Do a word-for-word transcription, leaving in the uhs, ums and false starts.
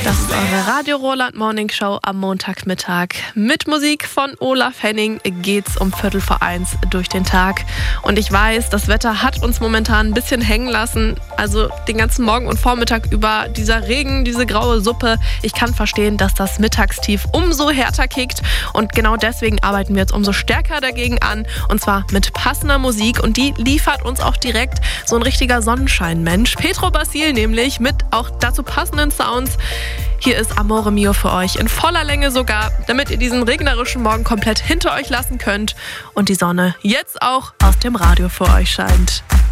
Das ist eure Radio Roland Morning Show am Montagmittag. Mit Musik von Olaf Henning geht's um Viertel vor eins durch den Tag. Und ich weiß, das Wetter hat uns momentan ein bisschen hängen lassen. Also den ganzen Morgen und Vormittag über dieser Regen, diese graue Suppe. Ich kann verstehen, dass das Mittagstief umso härter kickt. Und genau deswegen arbeiten wir jetzt umso stärker dagegen an. Und zwar mit passender Musik. Und die liefert uns auch direkt so ein richtiger Sonnenschein-Mensch. Petro Basil nämlich mit auch dazu passenden Sounds. Hier ist Amore Mio für euch, in voller Länge sogar, damit ihr diesen regnerischen Morgen komplett hinter euch lassen könnt und die Sonne jetzt auch aus dem Radio für euch scheint.